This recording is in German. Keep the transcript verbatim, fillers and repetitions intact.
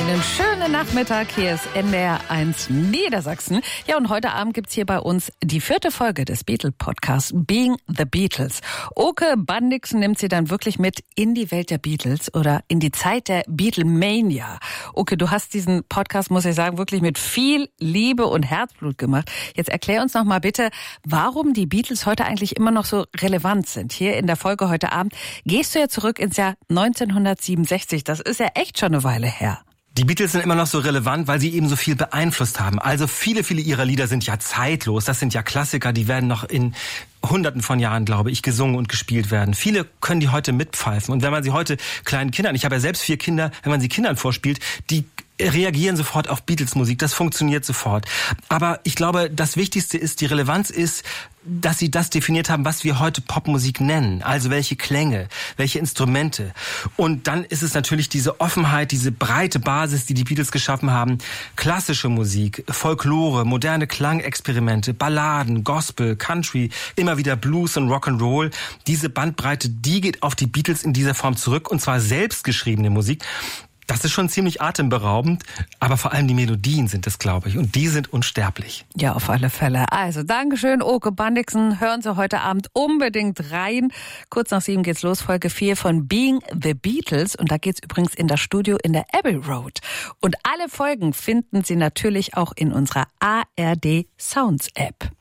Einen schönen Nachmittag, hier ist N D R eins Niedersachsen. Ja, und heute Abend gibt's hier bei uns die vierte Folge des Beatle-Podcasts Being the Beatles. Oke Bandixen nimmt sie dann wirklich mit in die Welt der Beatles oder in die Zeit der Beatlemania. Oke, du hast diesen Podcast, muss ich sagen, wirklich mit viel Liebe und Herzblut gemacht. Jetzt erklär uns noch mal bitte, warum die Beatles heute eigentlich immer noch so relevant sind. Hier in der Folge heute Abend gehst du ja zurück ins Jahr neunzehnhundertsiebenundsechzig. Das ist ja echt schon eine Weile her. Die Beatles sind immer noch so relevant, weil sie eben so viel beeinflusst haben. Also viele, viele ihrer Lieder sind ja zeitlos. Das sind ja Klassiker, die werden noch in Hunderten von Jahren, glaube ich, gesungen und gespielt werden. Viele können die heute mitpfeifen. Und wenn man sie heute kleinen Kindern, ich habe ja selbst vier Kinder, wenn man sie Kindern vorspielt, die reagieren sofort auf Beatles-Musik. Das funktioniert sofort. Aber ich glaube, das Wichtigste ist, die Relevanz ist, dass sie das definiert haben, was wir heute Popmusik nennen. Also welche Klänge, welche Instrumente. Und dann ist es natürlich diese Offenheit, diese breite Basis, die die Beatles geschaffen haben. Klassische Musik, Folklore, moderne Klangexperimente, Balladen, Gospel, Country, immer wieder Blues und Rock'n'Roll. Diese Bandbreite, die geht auf die Beatles in dieser Form zurück. Und zwar selbstgeschriebene Musik. Das ist schon ziemlich atemberaubend, aber vor allem die Melodien sind es, glaube ich. Und die sind unsterblich. Ja, auf alle Fälle. Also, Dankeschön, Oke Bandixen. Hören Sie heute Abend unbedingt rein. Kurz nach sieben geht's los, Folge vier von Being the Beatles. Und da geht's übrigens in das Studio in der Abbey Road. Und alle Folgen finden Sie natürlich auch in unserer A R D Sounds App.